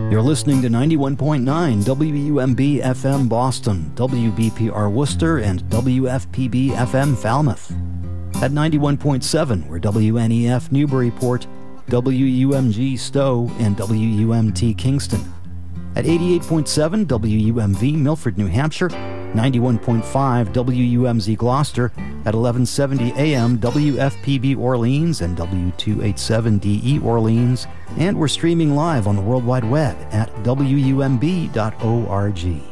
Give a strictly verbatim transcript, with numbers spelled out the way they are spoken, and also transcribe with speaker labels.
Speaker 1: You're listening to ninety-one point nine W U M B F M Boston, W B P R Worcester, and W F P B F M Falmouth. At ninety-one point seven, we're W N E F Newburyport, W U M G Stowe, and W U M T Kingston. At eighty-eight point seven, W U M V Milford, New Hampshire, ninety-one point five W U M Z Gloucester, at eleven seventy A M W F P B Orleans and W two eighty-seven D E Orleans, and we're streaming live on the World Wide Web at W U M B dot org.